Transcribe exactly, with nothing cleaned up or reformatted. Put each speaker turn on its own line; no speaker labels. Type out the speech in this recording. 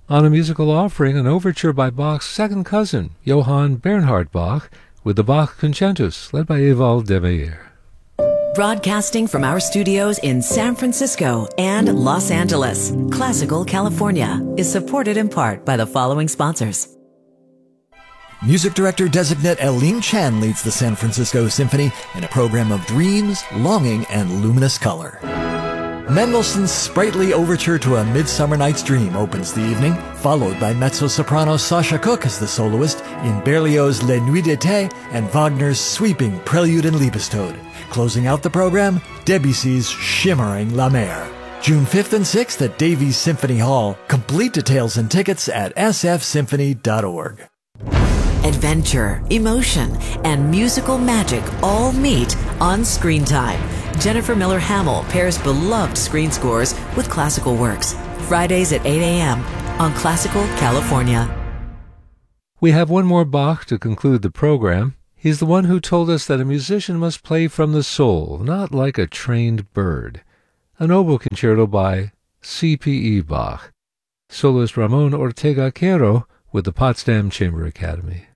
On a musical offering, an overture by Bach's second cousin, Johann Bernhard Bach, with the Bach Concentus, led by Ewald de Meyer.
Broadcasting from our studios in San Francisco and Los Angeles, Classical California is supported in part by the following sponsors.
Music director designate Eileen Chan leads the San Francisco Symphony in a program of dreams, longing, and luminous color. Mendelssohn's sprightly overture to A Midsummer Night's Dream opens the evening, followed by mezzo-soprano Sasha Cook as the soloist in Berlioz's Les Nuits d'été and Wagner's sweeping Prelude and Liebestod. Closing out the program, Debussy's shimmering La Mer. June fifth and sixth at Davies Symphony Hall. Complete details and tickets at s f symphony dot org.
Adventure, emotion, and musical magic all meet on Screen Time. Jennifer Miller Hamill pairs beloved screen scores with classical works. Fridays at eight a.m. on Classical California.
We have one more Bach to conclude the program. He's the one who told us that a musician must play from the soul, not like a trained bird. An oboe concerto by C P E Bach. Soloist Ramon Ortega Quero with the Potsdam Chamber Academy.